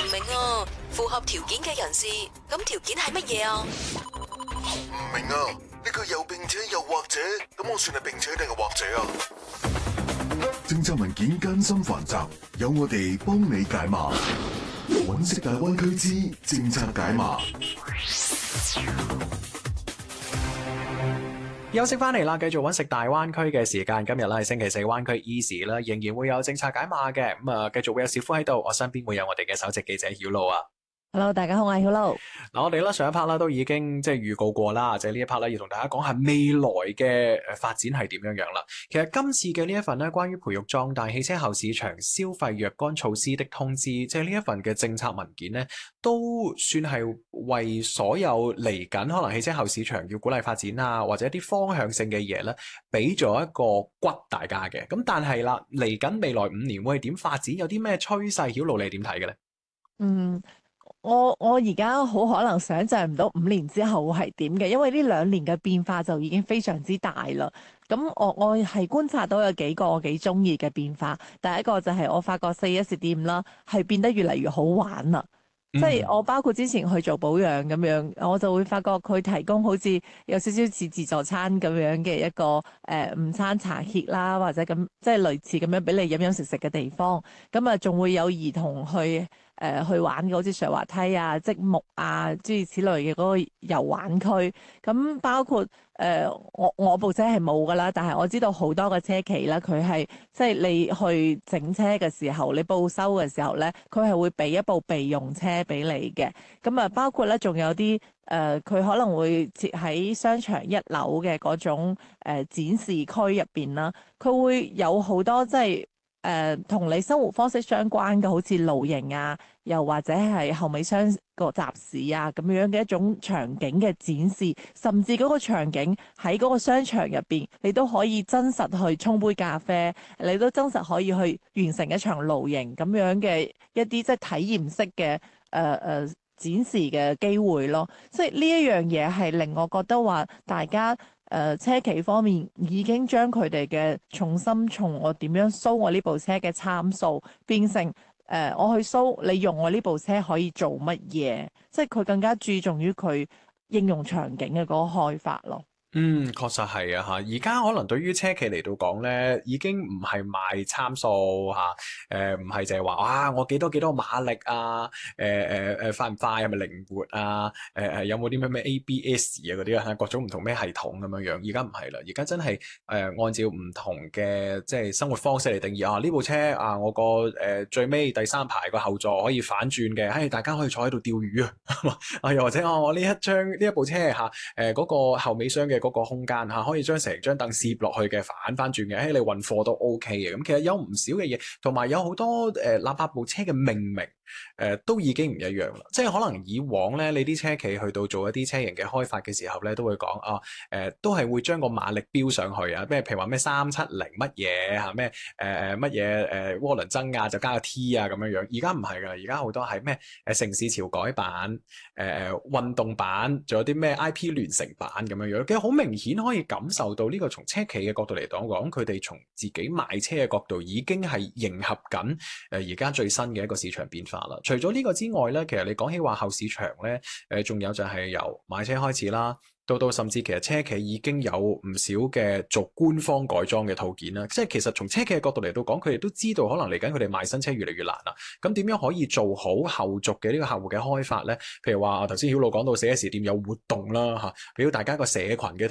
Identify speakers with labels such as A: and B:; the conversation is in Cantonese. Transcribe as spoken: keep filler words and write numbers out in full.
A: 明啊，符合條件嘅人士，咁條件係乜嘢啊？
B: 唔明啊，呢個又並且又或者，咁我算係並且定係或者啊？政策文件艱辛繁雜，有我哋幫你解碼。揾食大灣區之政策解碼。
C: 休息翻嚟啦，繼續揾食大灣區嘅時間。今日咧係星期四，灣區 Easy 啦，仍然會有政策解碼嘅。咁啊，繼續會有小夫喺度，我身邊會有我哋嘅首席記者曉露啊。
D: Hello， 大家好，我係曉露。
C: 嗱，我哋咧上一 part 啦都已經即係預告過啦，就係呢一 part 咧要同大家講下未來嘅誒發展係點樣樣啦。其實今次嘅呢一份咧關於培育壯大汽車後市場消費若干措施的通知，即係呢一份嘅政策文件咧，都算係為所有嚟緊可能汽車後市場要鼓勵發展啊，或者一啲方向性嘅嘢咧，俾咗一個骨大家嘅。咁但係啦，嚟緊未來五年會係點發展？有啲咩趨勢？曉露你點睇嘅咧？
D: 嗯。我我而家好可能想象唔到五年之後會係點嘅，因為呢兩年嘅變化就已經非常之大啦。咁我我係觀察到有幾個我幾中意嘅變化。第一個就係我發覺四 S 店啦係變得越嚟越好玩啦。即係我包括之前去做保養咁樣，我就會發覺佢提供好似有少少似自助餐咁樣嘅一個誒、呃、午餐茶歇啦，或者咁即係類似咁樣俾你飲飲食食嘅地方。咁啊，仲會有兒童去誒、呃、去玩嘅，好似上滑梯啊、積木啊諸如此類嘅嗰個遊玩區。咁包括誒、呃、我我部車係冇㗎啦，但係我知道好多個車企啦，佢係即係你去整車嘅時候，你報收嘅時候咧，佢係會俾一部備用車俾你嘅。咁啊，包括咧仲有啲誒，佢、呃、可能會設喺商場一樓嘅嗰種誒、呃、展示區入邊啦，佢會有好多即係誒同你生活方式相關嘅，好似露營啊，又或者係後尾箱個集市啊咁樣嘅一種場景嘅展示，甚至嗰個場景喺嗰個商場入邊，你都可以真實去沖杯咖啡，你都真實可以去完成一場露營咁樣嘅一啲即係體驗式嘅誒誒。呃呃展示嘅機會咯，即係呢一樣嘢係令我覺得話大家誒、呃、車企方面已經將佢哋嘅重心從我點樣搜我呢部車嘅參數變成誒、呃、我去搜你用我呢部車可以做乜嘢，即係佢更加注重於佢應用場景嘅嗰個開發咯。
C: 嗯，確實係啊，吓，而家可能對於車企嚟到講咧，已經唔係賣參數吓，誒唔係淨係話哇我幾多幾多馬力啊，誒誒誒快唔快，係咪靈活啊，誒、呃、誒有冇啲咩咩 A B S 啊嗰啲啊，各種唔同咩系統咁樣樣，而家唔係啦，而家真係誒、呃、按照唔同嘅即係生活方式嚟定義啊，呢部車啊我個誒、呃、最尾第三排個後座可以反轉嘅，唉、哎、大家可以坐喺度釣魚啊，啊又或者啊我呢一張呢一部車吓，誒、啊、嗰、呃那個後尾箱嘅。嗰個空間嚇可以將成張凳攝落去嘅，反翻轉嘅，誒你運貨都 OK 嘅。咁其實有唔少嘅嘢，同埋有好多誒，哪怕部車嘅命名誒、呃、都已經唔一樣啦。即係可能以往咧，你啲車企去到做一啲車型嘅開發嘅時候咧，都會講啊誒，都係會將個馬力標上去啊，咩譬如話咩三七零乜嘢嚇咩誒誒乜嘢誒渦輪增壓就加個 T 啊咁樣樣。而家唔係㗎，而家好多係咩誒城市潮改版、誒、呃、誒運動版，仲有啲咩 I P 聯成版咁樣樣。其實好明顯可以感受到呢個從車企嘅角度嚟講，講佢哋從自己賣車嘅角度已經係迎合緊誒而家最新嘅一個市場變化啦。除咗呢個之外咧，其實你講起話後市場咧，誒仲有就係由買車開始啦。到到甚至其實車企已經有唔少嘅做官方改裝嘅套件啦，即係其實從車企嘅角度嚟到講，佢哋都知道可能嚟緊佢哋賣新車越嚟越難啦。咁點樣可以做好後續嘅呢個客戶嘅開發咧？譬如話頭先曉露講到四 S 店有活動啦嚇，俾到大家個社群嘅。